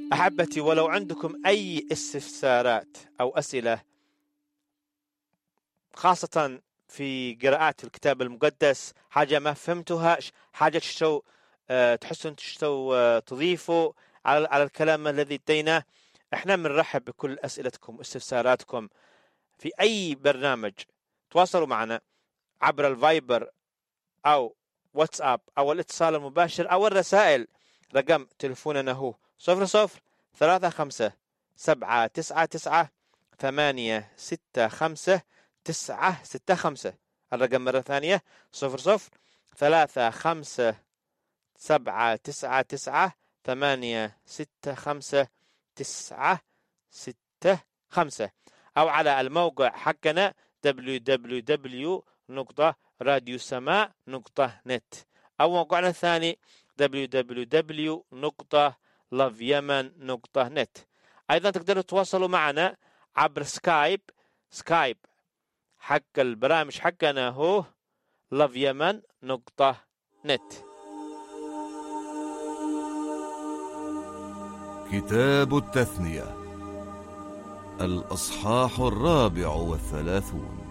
أحبتي، ولو عندكم أي استفسارات أو أسئلة خاصة في قراءات الكتاب المقدس، حاجة ما فهمتوها، حاجة تحسون تضيفوا على الكلام الذي اديناه، احنا بنرحب بكل أسئلتكم واستفساراتكم في أي برنامج. تواصلوا معنا عبر الفايبر أو واتساب أو الاتصال المباشر أو الرسائل. رقم تلفوننا هو 003599865965. الرقم مرة ثانية 003599865965 أو على الموقع حقنا www.radiosama.net أو موقعنا الثاني www.loveyemen.net. أيضا تقدروا تواصلوا معنا عبر سكايب حق البرامج حقنا هو loveyemen.net. كتاب التثنية، الأصحاح 34.